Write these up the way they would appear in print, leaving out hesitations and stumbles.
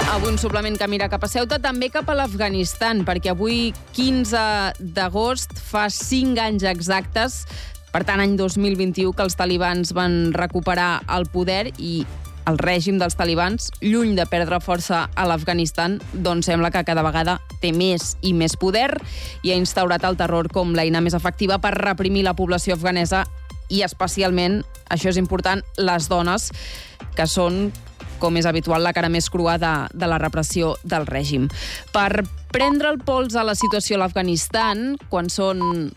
Avui un suplement que mira cap a Ceuta, també cap a l'Afganistan, perquè avui, 15 d'agost, fa 5 anys exactes, per tant, any 2021, que els talibans van recuperar el poder i el règim dels talibans, lluny de perdre força a l'Afganistan, doncs sembla que cada vegada té més i més poder i ha instaurat el terror com l'eina més efectiva per reprimir la població afganesa i especialment, això és important, les dones, que són, com és habitual, la cara més crua de la repressió del règim. Per prendre el pols a la situació a l'Afganistan, quan són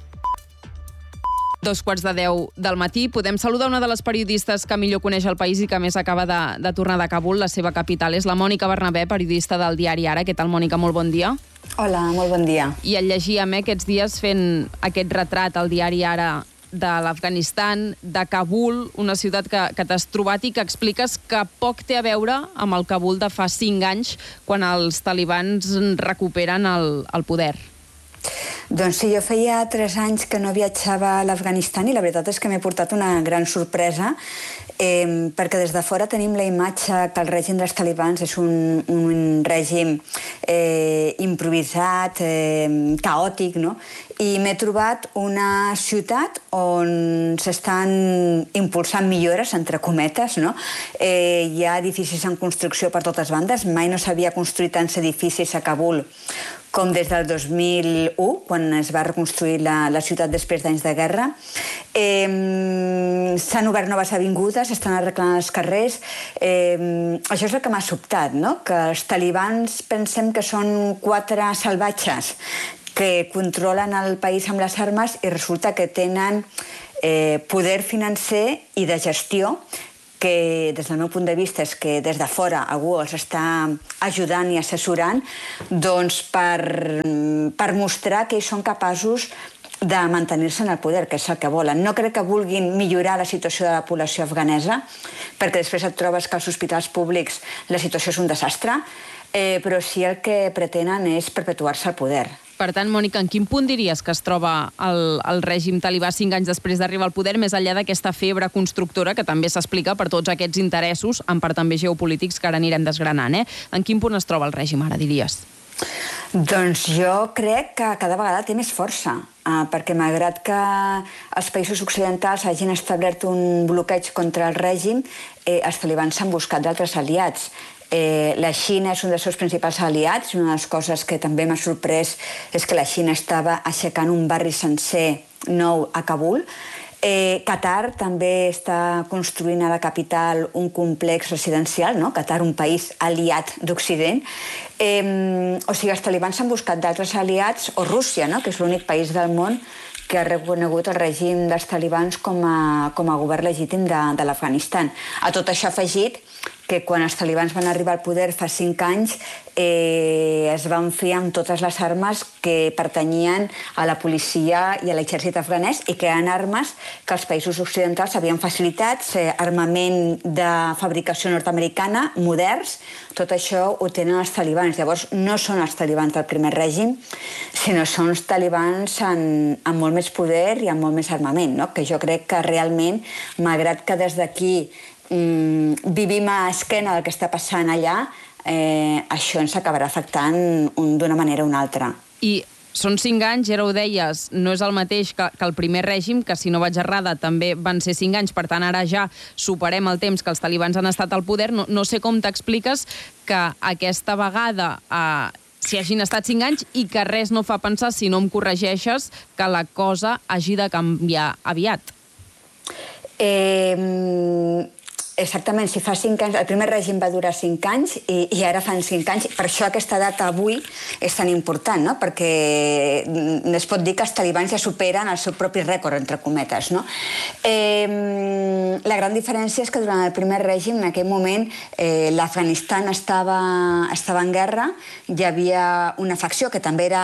9:45 del matí, podem saludar una de les periodistes que millor coneix el país i que més acaba de tornar de Kabul, la seva capital. És la Mònica Bernabé, periodista del diari Ara. Què tal, Mònica? Molt bon dia. Hola, molt bon dia. I et llegíem aquests dies fent aquest retrat al diari Ara de l'Afganistan, de Kabul, una ciutat que t'has trobat i que expliques que poc té a veure amb el Kabul de fa 5 anys, quan els talibans recuperen el poder. Doncs sí, jo feia 3 anys que no viatjava a l'Afganistan i la veritat és que m'he portat una gran sorpresa, perquè des de fora tenim la imatge que el règim dels talibans és un règim improvisat, caòtic, no? I m'he trobat una ciutat on s'estan impulsant millores, entre cometes, no? Hi ha edificis en construcció per totes bandes. Mai no s'havia construït tants edificis a Kabul com des del 2001, quan es va reconstruir la ciutat després d'anys de guerra. S'han obert noves avingudes, estan arreglant els carrers. Això és el que m'ha sobtat, no? Que els talibans pensem que són 4 salvatges que controlen el país amb les armes i resulta que tenen poder financer i de gestió que, des del meu punt de vista, és que des de fora algú els està ajudant i assessorant, doncs per mostrar que ells són capaços de mantenir-se en el poder, que és el que volen. No crec que vulguin millorar la situació de la població afganesa, perquè després et trobes que als hospitals públics la situació és un desastre, però sí el que pretenen és perpetuar-se al poder. Per tant, Mònica, en quin punt diries que es troba el règim talibà 5 anys després d'arribar al poder, més enllà d'aquesta febre constructora que també s'explica per tots aquests interessos, en part també geopolítics, que ara anirem desgranant, En quin punt es troba el règim ara, diries? Doncs jo crec que cada vegada té més força, perquè malgrat que els països occidentals hagin establert un bloqueig contra el règim, els talibans s'han buscat d'altres aliats. La Xina és un dels seus principals aliats. Una de les coses que també m'ha sorprès és que la Xina estava aixecant un barri sencer nou a Kabul. Qatar també està construint a la capital un complex residencial, no? Qatar, un país aliat d'Occident. O sigui, els talibans s'han buscat d'altres aliats, o Rússia, no? Que és l'únic país del món que ha reconegut el règim dels talibans com a govern legítim de l'Afganistan. A tot això afegit que quan els talibans van arribar al poder fa 5 anys es van fer amb totes les armes que pertanyien a la policia i a l'exèrcit afganès i que eren armes que els països occidentals havien facilitat, armament de fabricació nord-americana, moderns. Tot això ho tenen els talibans. Llavors, no són els talibans del primer règim, sinó són els talibans amb molt més poder i amb molt més armament, no? Que jo crec que realment, malgrat que des d'aquí vivim a esquena del que està passant allà, això ens acabarà afectant d'una manera o una altra. I són 5 anys, ja ho deies, no és el mateix que el primer règim, que si no vaig errada també van ser 5 anys, per tant ara ja superem el temps que els talibans han estat al poder. No sé com t'expliques que aquesta vegada si hagin estat 5 anys i que res no fa pensar, si no em corregeixes, que la cosa hagi de canviar aviat. Exactament, si fa 5 anys, el primer règim va durar 5 anys i ara fan 5 anys. Per això aquesta data avui és tan important, no? Perquè es pot dir que els talibans ja superen el seu propi rècord, entre cometes, no? La gran diferència és que durant el primer règim, en aquell moment, l'Afganistan estava en guerra, hi havia una facció que també era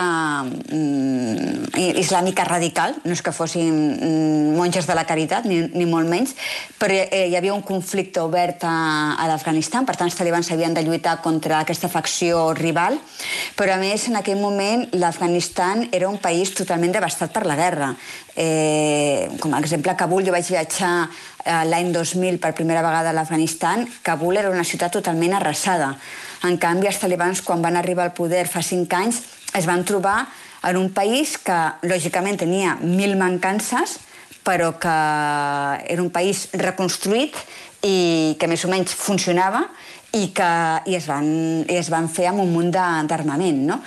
islàmica radical, no és que fossin monges de la caritat, ni molt menys, però hi havia un conflicte conflicte obert a l'Afganistan, per tant els talibans havien de lluitar contra aquesta facció rival, però a més en aquell moment l'Afganistan era un país totalment devastat per la guerra. Com a exemple, Kabul, jo vaig viatjar l'any 2000 per primera vegada a l'Afganistan. Kabul era una ciutat totalment arrasada. En canvi, els talibans, quan van arribar al poder fa 5 anys, es van trobar en un país que, lògicament, tenia 1000 mancances, però que era un país reconstruït i que més o menys funcionava i es van fer amb un munt d'armament, no?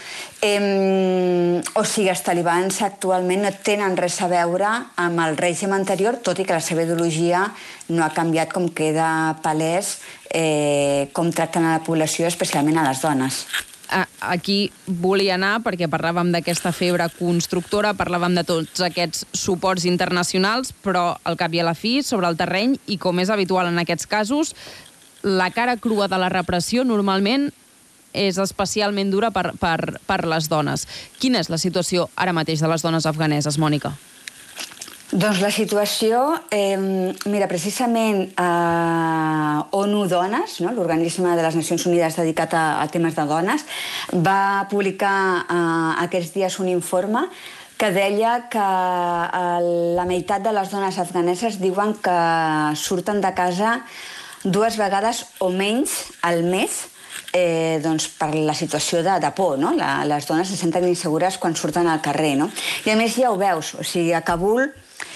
O sigui, els talibans actualment no tenen res a veure amb el règim anterior, tot i que la seva ideologia no ha canviat, com queda palès com tracten a la població, especialment a les dones. Aquí volia anar perquè parlàvem d'aquesta febre constructora, parlàvem de tots aquests suports internacionals, però al cap i a la fi, sobre el terreny, i com és habitual en aquests casos, la cara crua de la repressió normalment és especialment dura per les dones. Quina és la situació ara mateix de les dones afganeses, Mònica? Doncs la situació, mira, precisament ONU Dones, no? L'organisme de les Nacions Unides dedicat a temes de dones, va publicar aquests dies un informe que deia que la meitat de les dones afganeses diuen que surten de casa 2 vegades o menys al mes doncs per la situació de por, no? Les dones se senten insegures quan surten al carrer, no? I a més ja ho veus, o sigui, a Kabul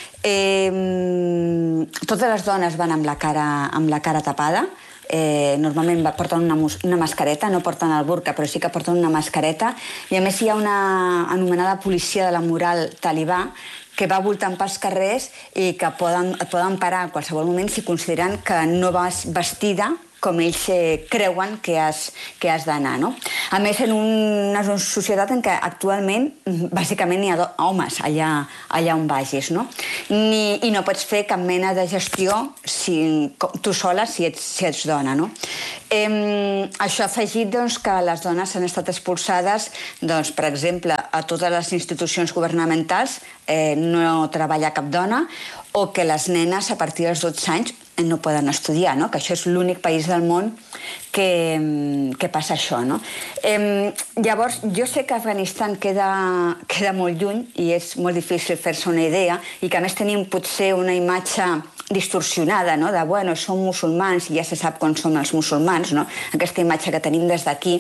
totes les dones van amb la cara tapada, normalment porten una mascareta, no porten el burca, però sí que porten una mascareta, i a més hi ha una anomenada policia de la moral talibà que va voltant pels carrers i que et poden parar en qualsevol moment si consideren que no vas vestida com ells creuen que has d'anar, no? A més, en una societat en què actualment bàsicament hi ha homes allà on vagis, no? I no pots fer cap mena de gestió tu sola si ets dona, no? Això ha afegit que les dones han estat expulsades, per exemple, a totes les institucions governamentals, no treballa cap dona, o que les nenes a partir dels 12 anys no poden estudiar, no? Que això és l'únic país del món que passa això, no? Llavors, jo sé que Afganistan queda molt lluny i és molt difícil fer-se una idea i que a més tenim potser una imatge distorsionada, no? De, bueno, som musulmans i ja se sap com són els musulmans, no? Aquesta imatge que tenim des d'aquí.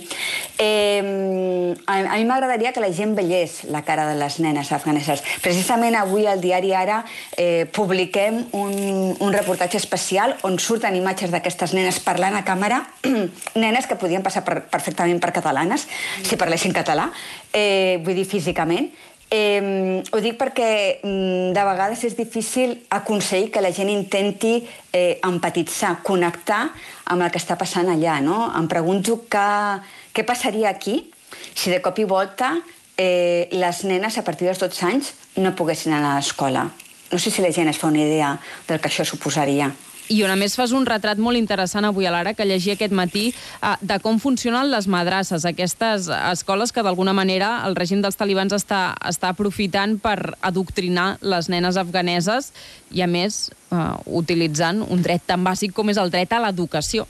A mi m'agradaria que la gent veiés la cara de les nenes afganeses. Precisament avui al diari Ara publiquem un reportatge especial on surten imatges d'aquestes nenes parlant a càmera, nenes que podien passar perfectament per catalanes, si parlessin català, vull dir físicament. Ho dic perquè de vegades és difícil aconseguir que la gent intenti empatitzar, connectar amb el que està passant allà, no? Em pregunto què passaria aquí si de cop i volta les nenes a partir dels 12 anys no poguessin anar a l'escola. No sé si la gent es fa una idea del que això suposaria. I on a més fas un retrat molt interessant avui a l'Ara que llegia aquest matí de com funcionen les madrasses, aquestes escoles que d'alguna manera el règim dels talibans està aprofitant per adoctrinar les nenes afganeses i a més utilitzant un dret tan bàsic com és el dret a l'educació.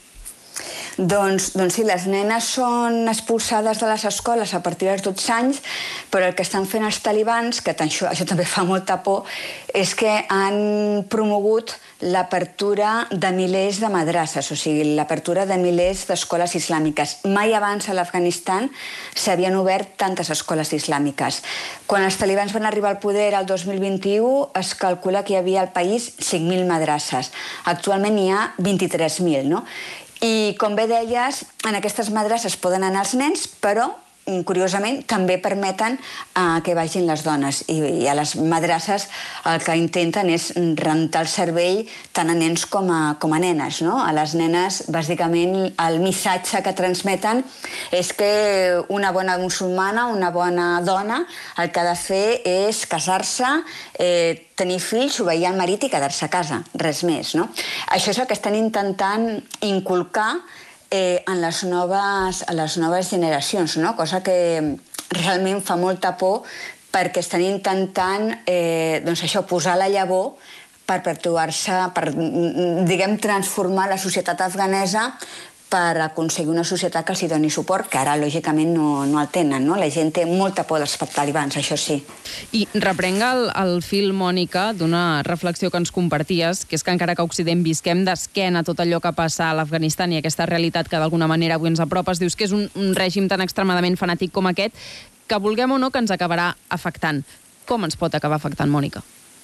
Doncs sí, les nenes són expulsades de les escoles a partir dels 12 anys, però el que estan fent els talibans, que això també fa molta por, és que han promogut l'apertura de milers de madrasses, o sigui, l'apertura de milers d'escoles islàmiques. Mai abans a l'Afganistan s'havien obert tantes escoles islàmiques. Quan els talibans van arribar al poder el 2021, es calcula que hi havia al país 5.000 madrasses. Actualment hi ha 23.000, no? I, com bé deies, en aquestes madrasses poden anar els nens, però, curiosament, també permeten que vagin les dones. I a les madrasses el que intenten és rentar el cervell tant a nens com a nenes, no? A les nenes, bàsicament, el missatge que transmeten és que una bona musulmana, una bona dona, el que ha de fer és casar-se, tenir fills, obeir al marit i quedar-se a casa, res més, no? Això és el que estan intentant inculcar en les noves generacions, no? Cosa que realment fa molta por perquè estan intentant posar la llavor perpetuar-se, per, diguem, transformar la societat afganesa per aconseguir una societat que els hi doni suport, que ara, lògicament, no el tenen, no? La gent té molta por dels talibans, això sí. I reprenc el fil, Mònica, d'una reflexió que ens comparties, que és que encara que a Occident visquem d'esquena tot allò que passa a l'Afganistan i aquesta realitat que d'alguna manera avui ens apropes, dius que és un règim tan extremadament fanàtic com aquest, que vulguem o no que ens acabarà afectant. Com ens pot acabar afectant, Mònica?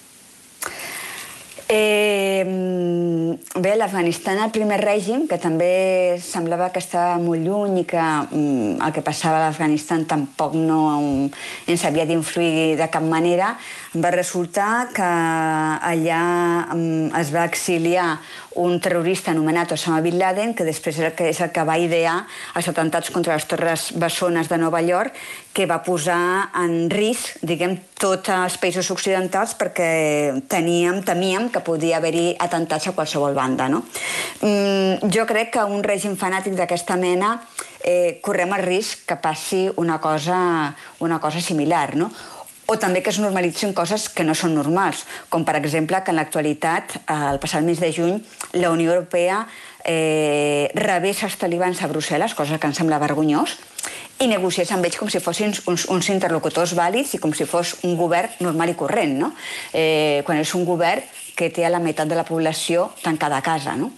Bé, l'Afganistan, el primer règim, que també semblava que estava molt lluny i que el que passava a l'Afganistan tampoc no ens havia d'influir de cap manera, va resultar que allà es va exiliar un terrorista anomenat Osama Bin Laden, que després és el que va idear els atemptats contra les Torres Bessones de Nova York, que va posar en risc, diguem, tots els països occidentals perquè temíem que podia haver-hi atemptats a qualsevol banda, no? Jo crec que un règim fanàtic d'aquesta mena correm el risc que passi una cosa similar, no? O també que es normalitzin coses que no són normals, com per exemple que en l'actualitat, el passat mes de juny, la Unió Europea rebés els talibans a Brussel·les, cosa que em sembla vergonyós, i negociés amb ells com si fossin uns interlocutors vàlids i com si fos un govern normal i corrent, no? Quan és un govern que té a la meitat de la població tancada a casa, no?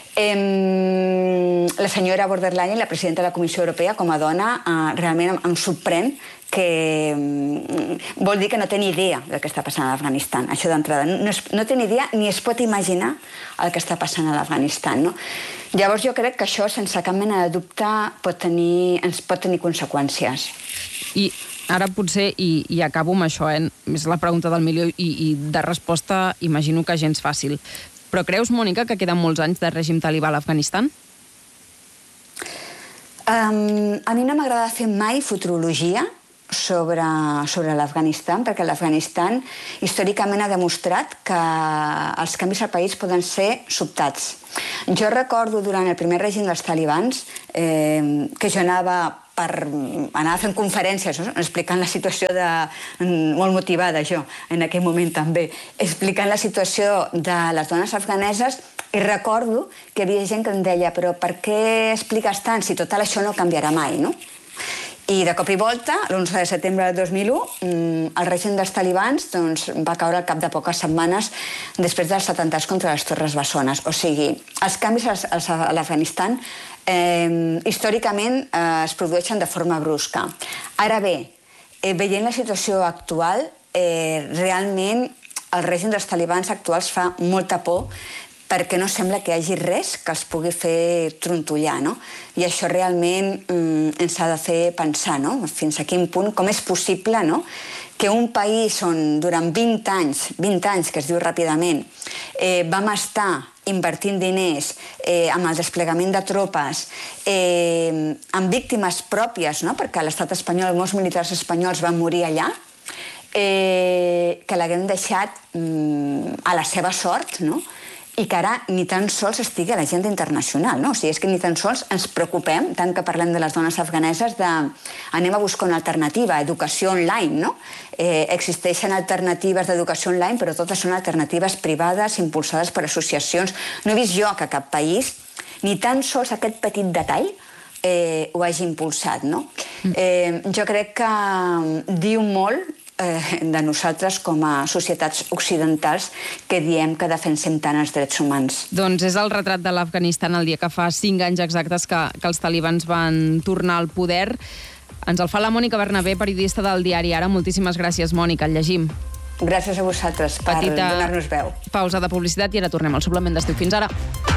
La senyora von der Leyen, la presidenta de la Comissió Europea, com a dona, realment em sorprèn que vol dir que no té ni idea del que està passant a l'Afganistan. Això d'entrada. No té ni idea ni es pot imaginar el que està passant a l'Afganistan, no? Llavors jo crec que això, sense cap mena de dubte, ens pot tenir conseqüències. I ara potser, i acabo amb això, és la pregunta del milió i de resposta imagino que gens fàcil. Però creus, Mònica, que queden molts anys de règim talibà a l'Afganistan? A mi no m'agrada fer mai futurologia sobre l'Afganistan, perquè l'Afganistan històricament ha demostrat que els canvis al país poden ser sobtats. Jo recordo durant el primer règim dels talibans que jo anava fent conferències, explicant la situació molt motivada, jo, en aquell moment també, explicant la situació de les dones afganeses, i recordo que hi havia gent que em deia però per què expliques tant si total això no canviarà mai, no? I de cop i volta, l'11 de setembre del 2001, el règim dels talibans va caure al cap de poques setmanes després dels atemptats contra les Torres Bessones. O sigui, els canvis a l'Afganistan històricament es produeixen de forma brusca. Ara bé, veient la situació actual, realment el règim dels talibans actuals fa molta por perquè no sembla que hi hagi res que els pugui fer trontollar, no? I això realment ens ha de fer pensar, no? Fins a quin punt, com és possible, no?, que un país on durant 20 anys, que es diu ràpidament, vam estar invertint diners amb el desplegament de tropes, amb víctimes pròpies, no?, perquè a l'estat espanyol molts militars espanyols van morir allà, que l'haguem deixat a la seva sort, no?, i que ara ni tan sols estigui a l'agenda internacional, no? O sigui, és que ni tan sols ens preocupem, tant que parlem de les dones afganeses, anem a buscar una alternativa, educació online, no? Existeixen alternatives d'educació online, però totes són alternatives privades, impulsades per associacions. No he vist jo que cap país, ni tan sols aquest petit detall, ho hagi impulsat, no? Jo crec que diu molt de nosaltres com a societats occidentals que diem que defensem tant els drets humans. Doncs és el retrat de l'Afganistan el dia que fa 5 anys exactes que els talibans van tornar al poder. Ens el fa la Mònica Bernabé, periodista del diari Ara. Moltíssimes gràcies, Mònica. El llegim. Gràcies a vosaltres per donar-nos veu. Pausa de publicitat i ara tornem al suplement d'estiu. Fins ara.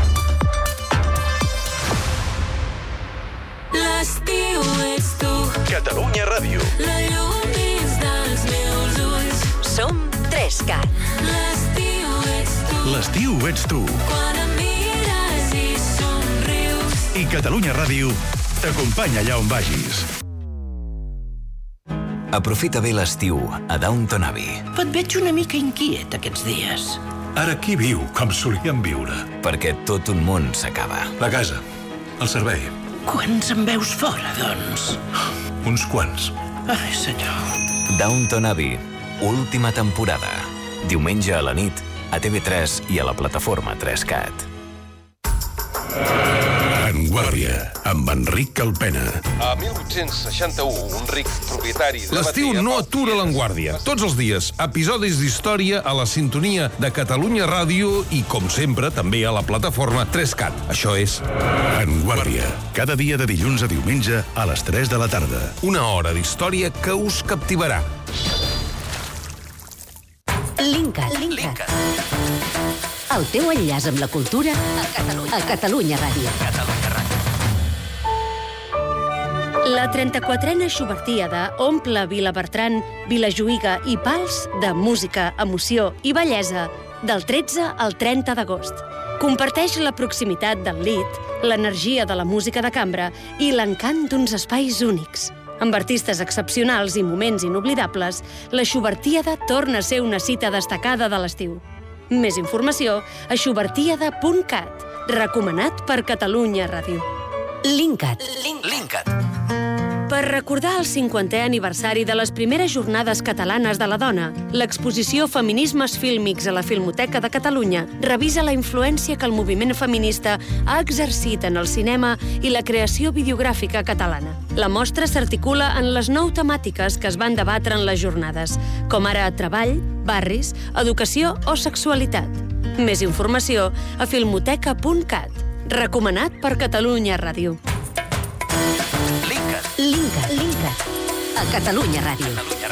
L'estiu ets tu. Catalunya Ràdio. La llum dins dels meus ulls. Som 3CAT. L'estiu ets tu. L'estiu ets tu. Quan em mires i somrius. I Catalunya Ràdio t'acompanya allà on vagis. Aprofita bé l'estiu a Downton Abbey. Et veig una mica inquiet aquests dies. Ara qui viu com solíem viure? Perquè tot un món s'acaba. La casa, el servei. Quants en veus fora, doncs? Uns quants. Ai, senyor. Downton Abbey, última temporada. Diumenge a la nit, a TV3 i a la plataforma 3CAT. En Guàrdia, amb Enric Calpena. A 1861, un ric propietari... L'estiu no atura l'Enguàrdia. Tots els dies, episodis d'història a la sintonia de Catalunya Ràdio i, com sempre, també a la plataforma 3CAT. Això és... En Guàrdia, cada dia de dilluns a diumenge a les 3 de la tarda. Una hora d'història que us captivarà. Linkat. El teu enllaç amb la cultura a Catalunya Ràdio. La 34a Xubertíada omple Vilabertran, Vilajuïga i Pals de música, emoció i bellesa del 13 al 30 d'agost. Comparteix la proximitat del lied, l'energia de la música de cambra i l'encant d'uns espais únics. Amb artistes excepcionals i moments inoblidables, la Xubertíada torna a ser una cita destacada de l'estiu. Més informació a xubertíada.cat, recomanat per Catalunya Ràdio. Linkat. Per recordar el 50è aniversari de les primeres jornades catalanes de la dona, l'exposició Feminismes fílmics a la Filmoteca de Catalunya revisa la influència que el moviment feminista ha exercit en el cinema i la creació videogràfica catalana. La mostra s'articula en les 9 temàtiques que es van debatre en les jornades, com ara treball, barris, educació o sexualitat. Més informació a filmoteca.cat, recomanat per Catalunya Ràdio. Linkat. A Catalunya Ràdio.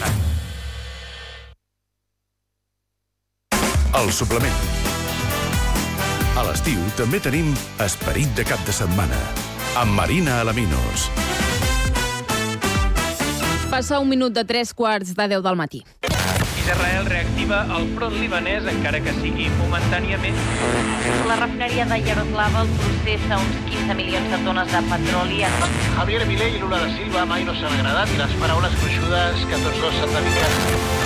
El suplement. A l'estiu també tenim Esperit de cap de setmana, amb Marina Alaminos. Passa 1 minut de 3:15 del matí. Israel reactiva el front libanès, encara que sigui momentàniament. La refineria de Yaroslava processa uns 15 milions de tones de petroli. Javier Milei i Lula da Silva mai no s'han agradat i les paraules gruixudes que tots dos s'han dedicat.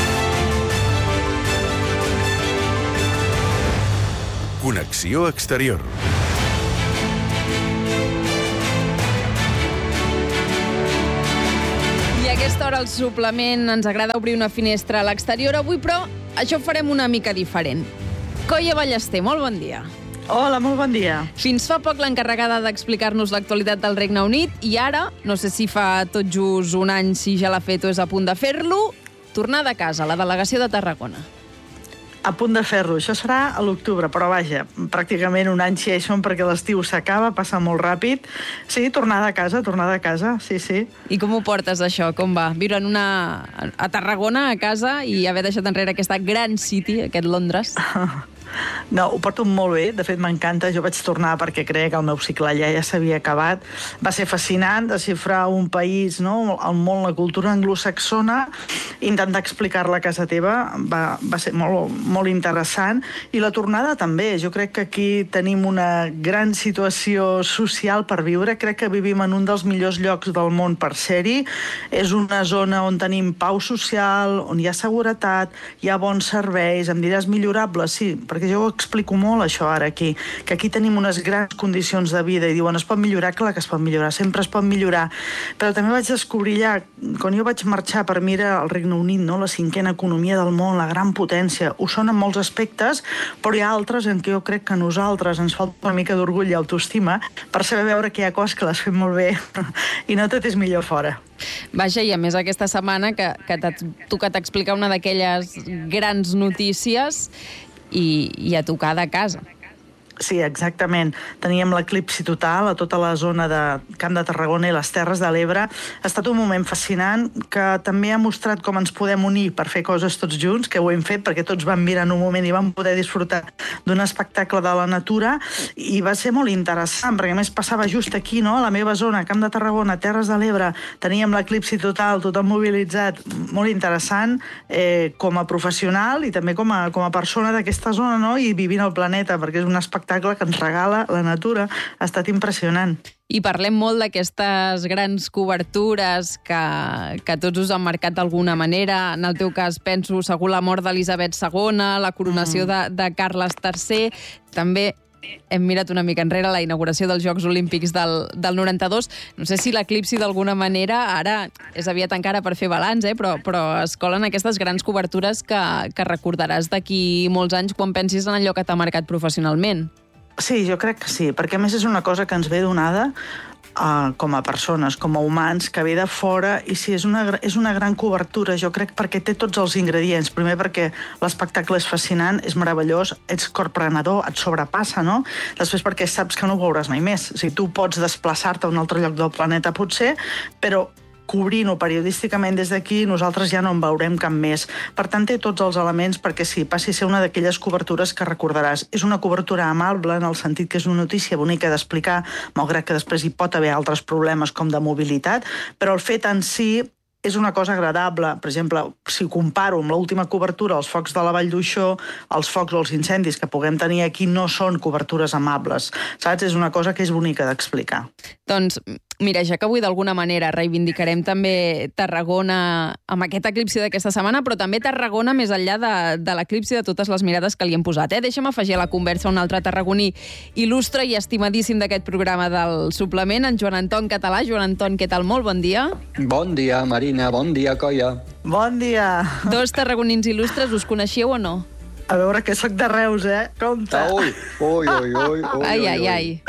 Connexió exterior. I a aquesta hora al suplement ens agrada obrir una finestra a l'exterior avui, però això ho farem una mica diferent. Coia Ballester, molt bon dia. Hola, molt bon dia. Fins fa poc l'encarregada d'explicar-nos l'actualitat del Regne Unit i ara, no sé si fa tot just un any, si ja l'ha fet o és a punt de fer-lo, tornada a casa, a la delegació de Tarragona. A punt de fer-lo. Això serà a l'octubre, però vaja, pràcticament un any si hi som perquè l'estiu s'acaba, passa molt ràpid. Sí, tornada a casa, sí. I com ho portes, això? Com va? Viure a Tarragona, a casa, i haver deixat enrere aquesta gran city, aquest Londres? No, ho porto molt bé, de fet m'encanta. Jo vaig tornar perquè creia que el meu cicle allà ja s'havia acabat. Va ser fascinant desxifrar un país, no? El món, la cultura anglosaxona, intentar explicar-la a casa teva va ser molt interessant. I la tornada també. Jo crec que aquí tenim una gran situació social per viure. Crec que vivim en un dels millors llocs del món per ser-hi. És una zona on tenim pau social, on hi ha seguretat, hi ha bons serveis, em diràs millorables, sí, perquè jo ho explico molt això ara aquí, que aquí tenim unes grans condicions de vida i diuen es pot millorar, clar que es pot millorar, sempre es pot millorar, però també vaig descobrir allà, quan jo vaig marxar per mirar el Regne Unit, no? La 5a economia del món, la gran potència, ho són en molts aspectes, però hi ha altres en què jo crec que a nosaltres ens falta una mica d'orgull i autoestima per saber veure que hi ha coses que les fem molt bé i no tot és millor fora. Vaja, i a més aquesta setmana que t'ha tocat explicar una d'aquelles grans notícies i a tocar de casa. Sí, exactament. Teníem l'eclipsi total a tota la zona de Camp de Tarragona i les Terres de l'Ebre. Ha estat un moment fascinant que també ha mostrat com ens podem unir per fer coses tots junts, que ho hem fet perquè tots vam mirar en un moment i vam poder disfrutar d'un espectacle de la natura i va ser molt interessant perquè a més passava just aquí, no? A la meva zona, Camp de Tarragona, Terres de l'Ebre, teníem l'eclipsi total, tothom mobilitzat, molt interessant com a professional i també com a persona d'aquesta zona, no? I vivint al planeta, perquè és un espectacle que ens regala la natura, ha estat impressionant. I parlem molt d'aquestes grans cobertures que tots us han marcat d'alguna manera. En el teu cas, penso, segur la mort d'Elisabet II, la coronació de Carles III, també hem mirat una mica enrere la inauguració dels Jocs Olímpics del 92. No sé si l'eclipsi d'alguna manera, ara és aviat encara per fer balanç, però es colen aquestes grans cobertures que recordaràs d'aquí molts anys quan pensis en allò que t'ha marcat professionalment. Sí, jo crec que sí, perquè a més és una cosa que ens ve donada com a persones, com a humans, que ve de fora, i sí, és una gran cobertura, jo crec, perquè té tots els ingredients. Primer perquè l'espectacle és fascinant, és meravellós, ets corprenedor, et sobrepassa, no? Després perquè saps que no ho veuràs mai més. O sigui, tu pots desplaçar-te a un altre lloc del planeta, potser, però cobrint-ho periodísticament des d'aquí, nosaltres ja no en veurem cap més. Per tant, té tots els elements perquè sí, passi a ser una d'aquelles cobertures que recordaràs. És una cobertura amable en el sentit que és una notícia bonica d'explicar, malgrat que després hi pot haver altres problemes com de mobilitat, però el fet en si és una cosa agradable. Per exemple, si comparo amb l'última cobertura, els focs de la Vall d'Uixó, els focs o els incendis que puguem tenir aquí no són cobertures amables, saps? És una cosa que és bonica d'explicar. Doncs, mira, ja que avui d'alguna manera reivindicarem també Tarragona amb aquest eclipsi d'aquesta setmana, però també Tarragona més enllà de l'eclipsi de totes les mirades que li hem posat. Deixa'm afegir a la conversa un altre tarragoní il·lustre i estimadíssim d'aquest programa del suplement, en Joan Anton Català. Joan Anton, què tal? Molt bon dia. Bon dia, Marina. Bon dia, colla. Bon dia. Dos tarragonins il·lustres, us coneixeu o no? A veure, que sóc de Reus, Compte. Ui. Ai.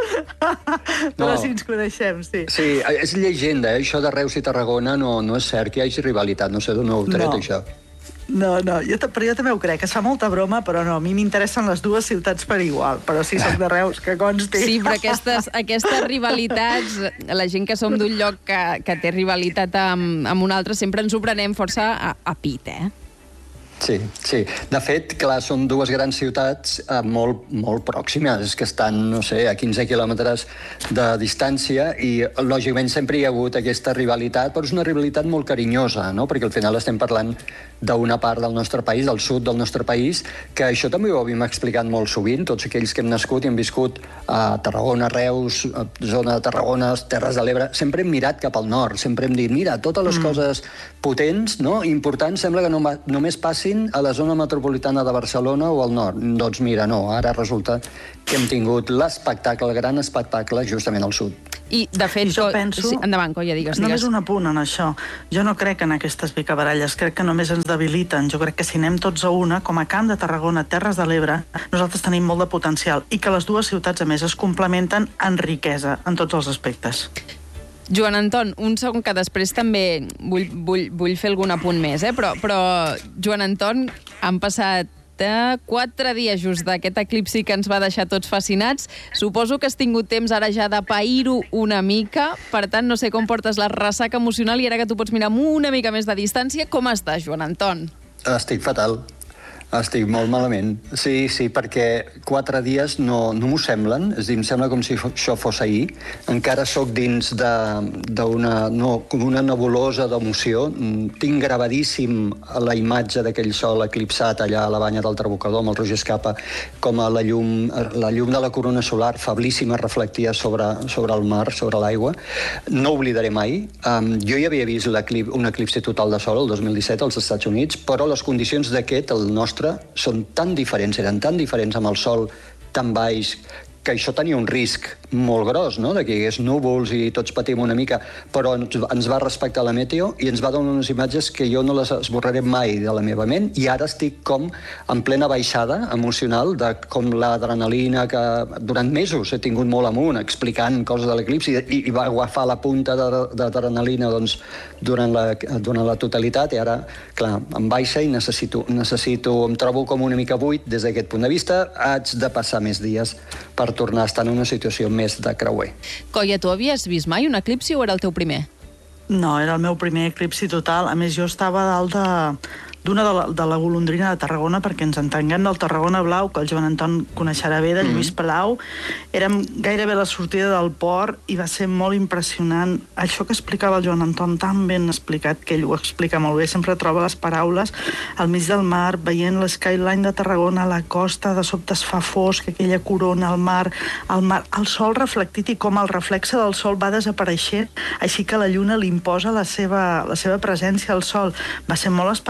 Però sí ens coneixem, sí. Sí, és llegenda, això de Reus i Tarragona no és cert que hi hagi rivalitat, no sé d'on heu tret, això. No, però jo també ho crec, es fa molta broma, però no, a mi m'interessen les dues ciutats per igual, però sí soc de Reus, que consti. Sí, però aquestes rivalitats, la gent que som d'un lloc que té rivalitat amb un altre, sempre ens ho prenem força a pit, Sí. De fet, clar, són dues grans ciutats molt pròximes, que estan, no sé, a 15 quilòmetres de distància i, lògicament, sempre hi ha hagut aquesta rivalitat, però és una rivalitat molt carinyosa, no? Perquè al final estem parlant d'una part del nostre país, del sud del nostre país, que això també ho havíem explicat molt sovint, tots aquells que hem nascut i hem viscut a Tarragona, Reus, zona de Tarragona, Terres de l'Ebre, sempre hem mirat cap al nord, sempre hem dit, mira, totes les coses potents, no? Importants, sembla que només passin a la zona metropolitana de Barcelona o al nord. Doncs mira, no, ara resulta que hem tingut l'espectacle, el gran espectacle, justament al sud. I, de fet, jo penso... Sí, endavant, Colla, digues. Només un apunt en això. Jo no crec en aquestes picabaralles, crec que només ens debiliten. Jo crec que si anem tots a una, com a Camp de Tarragona, Terres de l'Ebre, nosaltres tenim molt de potencial i que les dues ciutats, a més, es complementen en riquesa, en tots els aspectes. Joan Anton, un segon que després també vull fer algun apunt més, però Joan Anton, han passat 4 dies just d'aquest eclipsi que ens va deixar tots fascinats. Suposo que has tingut temps ara ja de pair-ho una mica, per tant, no sé com portes la ressaca emocional i ara que tu pots mirar amb una mica més de distància, com estàs, Joan Anton? Estic fatal. Estic molt malament. Sí, perquè 4 dies no m'ho semblen. És a dir, em sembla com si això fos ahir. Encara sóc dins d'una nebulosa d'emoció. Tinc gravadíssim la imatge d'aquell sol eclipsat allà a la banya del Trabucador amb el Roger Escapa, com a la llum de la corona solar fablíssima reflectia sobre el mar, sobre l'aigua. No oblidaré mai. Jo ja havia vist un eclipsi total de sol el 2017 als Estats Units, però les condicions d'aquest, el nostre, són tan diferents, eren tan diferents amb el sol tan baix, que això tenia un risc molt gros, no?, de que hi hagués núvols i tots patim una mica, però ens va respectar la meteo i ens va donar unes imatges que jo no les esborraré mai de la meva ment, i ara estic com en plena baixada emocional de com l'adrenalina que durant mesos he tingut molt amunt explicant coses de l'eclipsi i va agafar la punta d'adrenalina durant la totalitat, i ara, clar, em baixa i necessito, em trobo com una mica buit des d'aquest punt de vista. Haig de passar més dies per tornar a estar en una situació més de creuer. Colla, tu havies vist mai un eclipsi o era el teu primer? No, era el meu primer eclipsi total. A més, jo estava dalt d'una de la golondrina de Tarragona, perquè ens entenguem, del Tarragona Blau, que el Joan Anton coneixerà bé, de Lluís Palau. Érem gairebé a la sortida del port i va ser molt impressionant. Això que explicava el Joan Anton, tan ben explicat, que ell ho explica molt bé, sempre troba les paraules al mig del mar, veient l'skyline de Tarragona, la costa, de sobte es fa fosc, aquella corona, el mar, el sol reflectit, i com el reflexe del sol va desapareixent, així que la lluna li imposa la seva presència al sol. Va ser molt espectacular.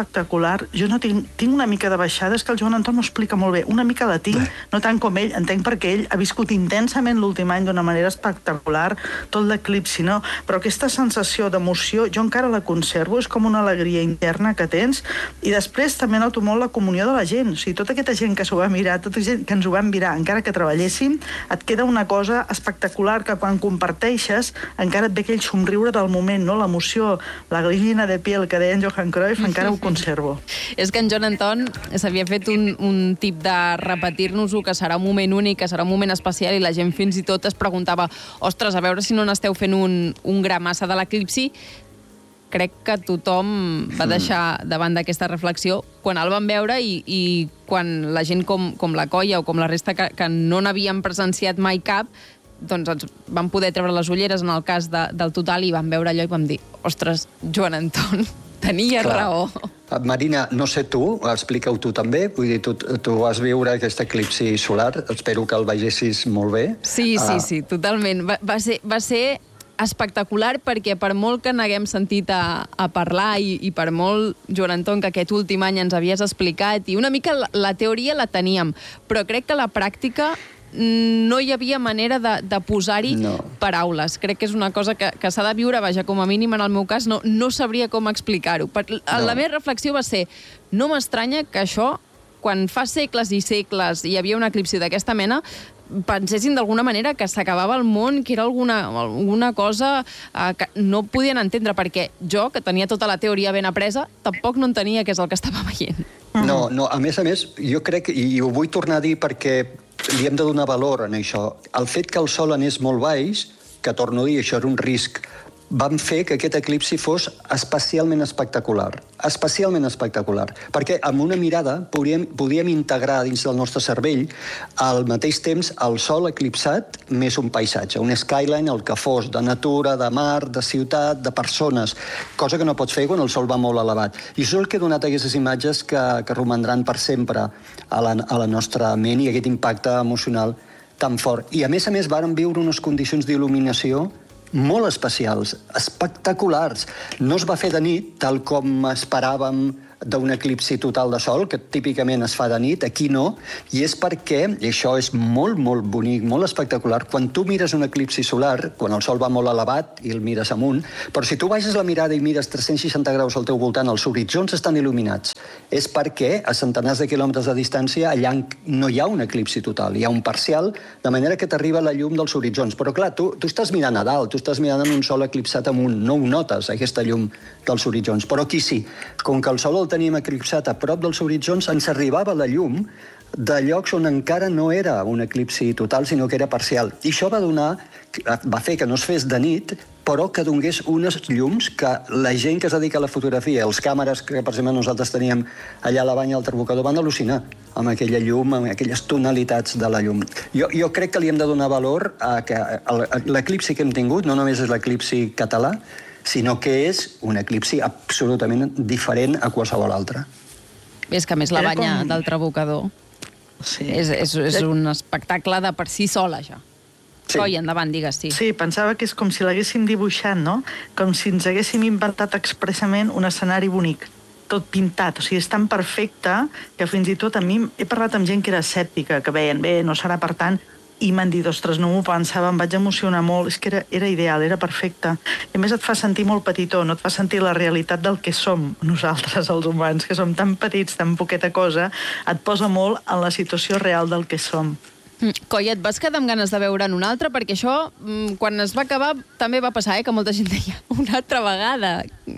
solar, jo no tinc una mica de baixada, és que el Joan Anton m'ho explica molt bé, una mica la tinc, no tant com ell, entenc perquè ell ha viscut intensament l'últim any d'una manera espectacular, tot l'eclipsi, no? Però aquesta sensació d'emoció, jo encara la conservo, és com una alegria interna que tens, i després també noto molt la comunió de la gent, o sigui, tota aquesta gent que s'ho va mirar, tota gent que ens ho van mirar, encara que treballéssim, et queda una cosa espectacular que quan comparteixes encara et ve aquell somriure del moment, no? L'emoció, la gallina de piel que deia en Johan Cruyff, encara ho conservo. És que en Joan Anton s'havia fet un tip de repetir-nos-ho, que serà un moment únic, que serà un moment especial, i la gent fins i tot es preguntava, ostres, a veure si no n'esteu fent un gra massa de l'eclipsi. Crec que tothom va deixar davant d'aquesta reflexió quan el van veure i quan la gent com la Colla o com la resta que no n'havien presenciat mai cap, doncs ens van poder treure les ulleres en el cas del Total i vam veure allò i vam dir, ostres, Joan Anton, tenia raó. Marina, no sé tu, explica-ho tu també, vull dir, tu vas viure aquest eclipsi solar, espero que el vegessis molt bé. Sí, totalment. Va ser espectacular perquè per molt que n'haguem sentit a parlar i per molt, Joan Anton, que aquest últim any ens havies explicat i una mica la teoria la teníem, però crec que la pràctica no hi havia manera de posar-hi paraules. Crec que és una cosa que s'ha de viure, vaja, com a mínim en el meu cas, no sabria com explicar-ho. La meva reflexió va ser, no m'estranya que això, quan fa segles i segles hi havia un eclipsi d'aquesta mena, pensessin d'alguna manera que s'acabava el món, que era alguna cosa que no podien entendre, perquè jo, que tenia tota la teoria ben apresa, tampoc no entenia què és el que estava veient. No, a més, jo crec, i ho vull tornar a dir perquè li hem de donar valor en això. El fet que el sol anés molt baix, que torno a dir, això era un risc, van fer que aquest eclipsi fos especialment espectacular. Especialment espectacular. Perquè amb una mirada podíem integrar dins del nostre cervell al mateix temps el sol eclipsat més un paisatge, un skyline, el que fos, de natura, de mar, de ciutat, de persones, cosa que no pots fer quan el sol va molt elevat. I això és el que ha donat aquestes imatges que romandran per sempre a la nostra ment i aquest impacte emocional tan fort. I a més vàrem viure unes condicions d'il·luminació molt especials, espectaculars. No es va fer de nit, tal com esperàvem d'un eclipsi total de sol, que típicament es fa de nit, aquí no, i és perquè, i això és molt, molt bonic, molt espectacular, quan tu mires un eclipsi solar, quan el sol va molt elevat i el mires amunt, però si tu baixes la mirada i mires 360 graus al teu voltant, els horitzons estan il·luminats. És perquè a centenars de quilòmetres de distància allà no hi ha un eclipsi total, hi ha un parcial, de manera que t'arriba la llum dels horitzons. Però clar, tu estàs mirant a dalt, tu estàs mirant en un sol eclipsat amunt, no ho notes, aquesta llum dels horitzons. Però aquí sí, com que el sol el teníem eclipsat a prop dels horitzons, ens arribava la llum de llocs on encara no era un eclipsi total, sinó que era parcial. I això va fer que no es fes de nit, però que donés unes llums que la gent que es dedica a la fotografia, els càmeres que, per exemple, nosaltres teníem allà a la banya del Trabucador, van al·lucinar amb aquella llum, amb aquelles tonalitats de la llum. Jo crec que li hem de donar valor a que l'eclipsi que hem tingut no només és l'eclipsi català, sinó que és un eclipsi absolutament diferent a qualsevol altre. És que, a més, la banya del Trabucador és un espectacle de per si sola, ja. Colla, endavant, digues, sí. Sí, pensava que és com si l'haguéssim dibuixat, no? Com si ens haguéssim inventat expressament un escenari bonic, tot pintat. O sigui, és tan perfecte que fins i tot a mi he parlat amb gent que era escèptica, que veien, bé, no serà per tant, i m'han dit, ostres, no m'ho pensava, em vaig emocionar molt, és que era ideal, era perfecte. I a més et fa sentir molt petitó, no et fa sentir la realitat del que som nosaltres, els humans, que som tan petits, tan poqueta cosa, et posa molt en la situació real del que som. Colla, et vas quedar amb ganes de veure'n un altre? Perquè això, quan es va acabar, també va passar, que molta gent deia, una altra vegada.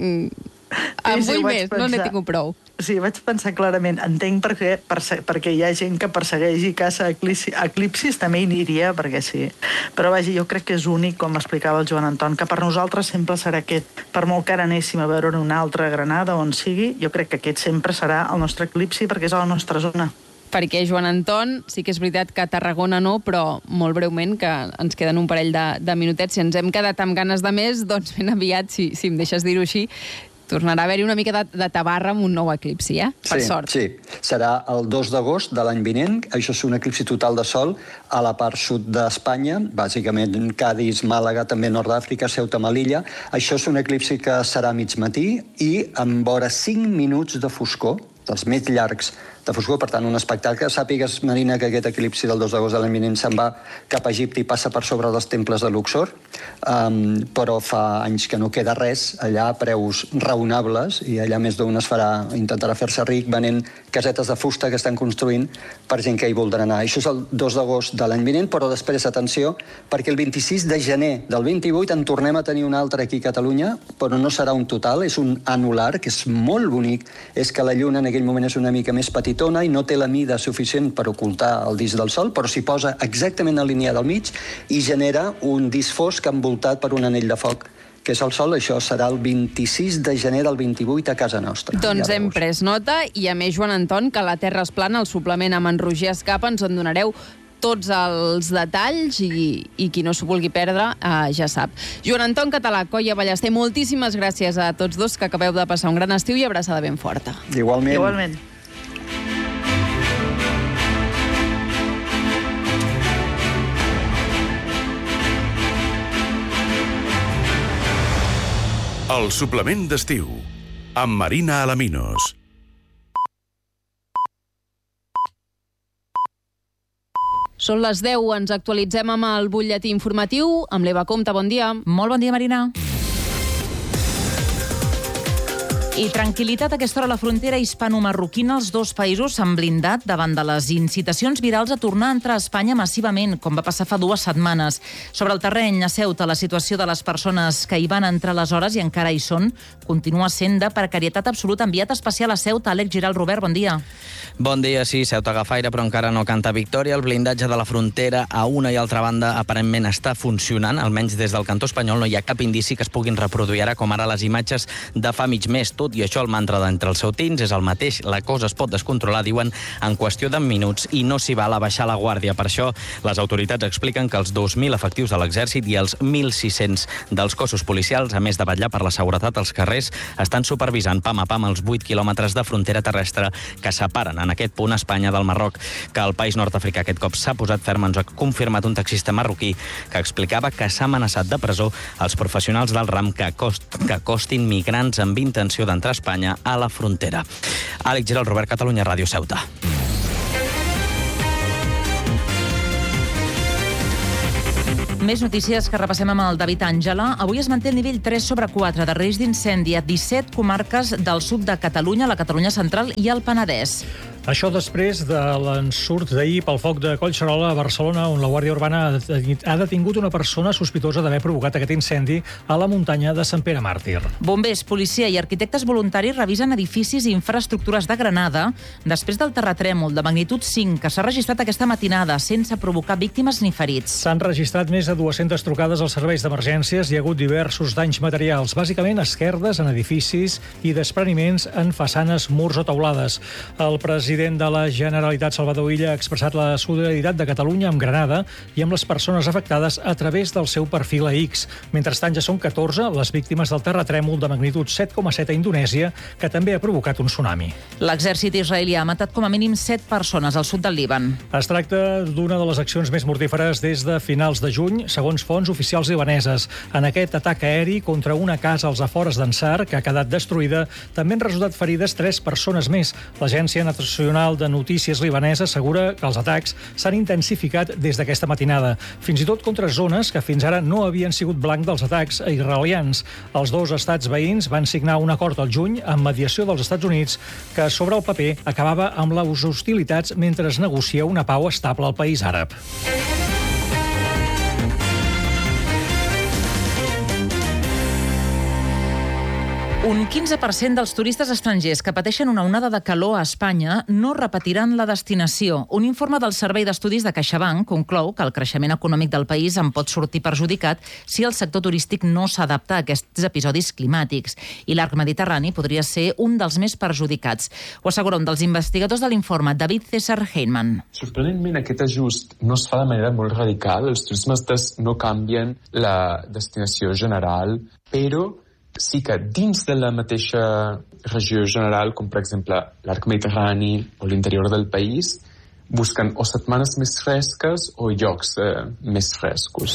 En vull més, no n'he tingut prou. Sí, vaig pensar clarament, entenc perquè hi ha gent que persegueix i caça eclipsis, també hi aniria, perquè sí. Però vaja, jo crec que és únic, com explicava el Joan Anton, que per nosaltres sempre serà aquest. Per molt que ara anéssim a veure una altra Granada, on sigui, jo crec que aquest sempre serà el nostre eclipsi, perquè és a la nostra zona. Perquè, Joan Anton, sí que és veritat que a Tarragona no, però molt breument, que ens queden un parell de minutets, si ens hem quedat amb ganes de més, doncs ben aviat, si em deixes dir-ho així, Tornarà a haver-hi una mica de tabarra amb un nou eclipsi, per sort. Sí, serà el 2 d'agost de l'any vinent. Això és un eclipsi total de sol a la part sud d'Espanya, bàsicament Cádiz, Màlaga, també nord d'Àfrica, Ceuta, Melilla. Això és un eclipsi que serà a mig matí i amb vora 5 minuts de foscor, dels més llargs de foscor, per tant, un espectacle. Sàpigues, Marina, que aquest eclipsi del 2 d'agost de l'any vinent se'n va cap a Egipte i passa per sobre dels temples de Luxor, però fa anys que no queda res allà a preus raonables i allà més d'un intentarà fer-se ric venent casetes de fusta que estan construint per gent que hi voldrà anar. Això és el 2 d'agost de l'any vinent, però després, atenció, perquè el 26 de gener del 28 en tornem a tenir un altre aquí a Catalunya, però no serà un total, és un anular, que és molt bonic. És que la lluna en aquell moment és una mica més petitona i no té la mida suficient per ocultar el disc del Sol, però s'hi posa exactament alineada al mig i genera un disc fosc envoltat per un anell de foc, que és el Sol. Això serà el 26 de gener del 28 a casa nostra. Doncs hem pres nota i, a més, Joan Anton, que la Terra és plana, el suplement amb en Roger Escapa, ens en donareu tots els detalls i qui no s'ho vulgui perdre ja sap. Joan Anton Català, Coia Ballester, moltíssimes gràcies a tots dos, que acabeu de passar un gran estiu i abraçada ben forta. Igualment. Igualment. El suplement d'estiu, amb Marina Alaminos. Són les 10, ens actualitzem amb el butlletí informatiu, amb l'Eva Comte, bon dia. Molt bon dia, Marina. I tranquil·litat a aquesta hora a la frontera hispano-marroquina. Els dos països s'han blindat davant de les incitacions virals a tornar a entrar a Espanya massivament, com va passar fa 2 setmanes. Sobre el terreny, a Ceuta, la situació de les persones que hi van entrar aleshores i encara hi són continua sent de precarietat absoluta. Enviat especial a Ceuta, Àlex Giral. Robert, bon dia. Bon dia, sí, Ceuta agafa aire, però encara no canta victòria. El blindatge de la frontera a una i altra banda aparentment està funcionant, almenys des del cantó espanyol no hi ha cap indici que es puguin reproduir ara, com ara les imatges de fa mig mes. Tot i això, el mantra d'entre els ceutins és el mateix. La cosa es pot descontrolar, diuen, en qüestió de minuts i no s'hi val a baixar la guàrdia. Per això, les autoritats expliquen que els 2.000 efectius de l'exèrcit i els 1.600 dels cossos policials, a més de vetllar per la seguretat als carrers, estan supervisant pam a pam els 8 quilòmetres de frontera terrestre que separen en aquest punt Espanya del Marroc. Que el país nord-africà aquest cop s'ha posat ferm ens ha confirmat un taxista marroquí que explicava que s'ha amenaçat de presó els professionals del ram que acostin migrants amb intenció d'entrar a Espanya a la frontera. Àlex Giral, Robert, Catalunya Ràdio, Ceuta. Més notícies que repassem amb el David Àngela. Avui es manté el nivell 3/4 de risc d'incendi a 17 comarques del sud de Catalunya, la Catalunya central i el Penedès. Això després de l'ensurt d'ahir pel foc de Collserola a Barcelona, on la Guàrdia Urbana ha detingut una persona sospitosa d'haver provocat aquest incendi a la muntanya de Sant Pere Màrtir. Bombers, policia i arquitectes voluntaris revisen edificis i infraestructures de Granada després del terratrèmol de magnitud 5 que s'ha registrat aquesta matinada sense provocar víctimes ni ferits. S'han registrat més de 200 trucades als serveis d'emergències i hi ha hagut diversos danys materials, bàsicament esquerdes en edificis i despreniments en façanes, murs o teulades. El president de la Generalitat, Salvador Illa, ha expressat la solidaritat de Catalunya amb Granada i amb les persones afectades a través del seu perfil a X. Mentrestant, ja són 14 les víctimes del terratrèmol de magnitud 7,7 a Indonèsia, que també ha provocat un tsunami. L'exèrcit israelià ha matat com a mínim 7 persones al sud del Líban. Es tracta d'una de les accions més mortíferes des de finals de juny, segons fonts oficials libaneses. En aquest atac aeri contra una casa als afores d'Ansar, que ha quedat destruïda, també han resultat ferides 3 persones més. L'Agència Nacional de Notícies libanesa assegura que els atacs s'han intensificat des d'aquesta matinada, fins i tot contra zones que fins ara no havien sigut blanc dels atacs israelians. Els dos estats veïns van signar un acord al juny amb mediació dels Estats Units que sobre el paper acabava amb les hostilitats mentre es negocia una pau estable al país àrab. Un 15% dels turistes estrangers que pateixen una onada de calor a Espanya no repetiran la destinació. Un informe del Servei d'Estudis de CaixaBank conclou que el creixement econòmic del país en pot sortir perjudicat si el sector turístic no s'adapta a aquests episodis climàtics. I l'arc mediterrani podria ser un dels més perjudicats. Ho assegura un dels investigadors de l'informe, David César Heinman. Sorprenentment, aquest ajust no es fa de manera molt radical. Els turismes no canvien la destinació general, però sí que dins de la mateixa regió general, com per exemple l'arc mediterrani o l'interior del país, busquen o setmanes més fresques o llocs més frescos.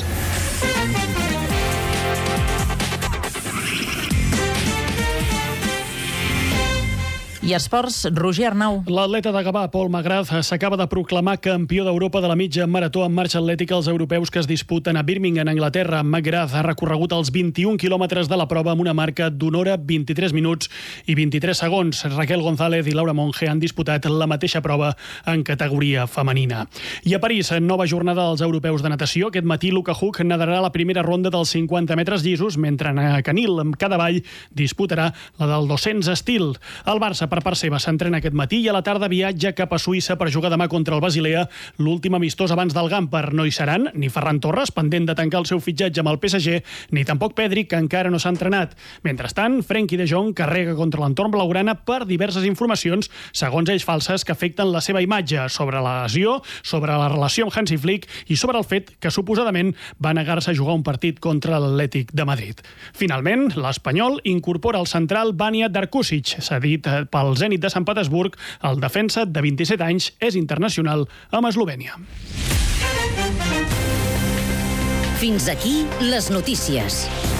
I esports, Roger Arnau. L'atleta de Gavà, Pol Magraz, s'acaba de proclamar campió d'Europa de la mitja marató en marxa atlètica als europeus que es disputen a Birmingham, Anglaterra. Magraz ha recorregut els 21 quilòmetres de la prova amb una marca d'una hora, 23 minuts i 23 segons. Raquel González i Laura Monge han disputat la mateixa prova en categoria femenina. I a París, nova jornada dels europeus de natació. Aquest matí Luca Huck nadarà la primera ronda dels 50 metres llisos, mentre Canil Cadavall disputarà la del 200 estil. El Barça, per part seva, s'entrena aquest matí i a la tarda viatja cap a Suïssa per jugar demà contra el Basilea, l'últim amistós abans del Gamper. No hi seran ni Ferran Torres, pendent de tancar el seu fitxatge amb el PSG, ni tampoc Pedri, que encara no s'ha entrenat. Mentrestant, Frenkie de Jong carrega contra l'entorn blaugrana per diverses informacions, segons ells falses, que afecten la seva imatge, sobre la lesió, sobre la relació amb Hansi Flick i sobre el fet que suposadament va negar-se a jugar un partit contra l'Atlètic de Madrid. Finalment, l'Espanyol incorpora el central Vanja Darkušić, cedit pel Zenit de Sant Petersburg. El defensa de 27 anys és internacional amb Eslovènia. Fins aquí les notícies.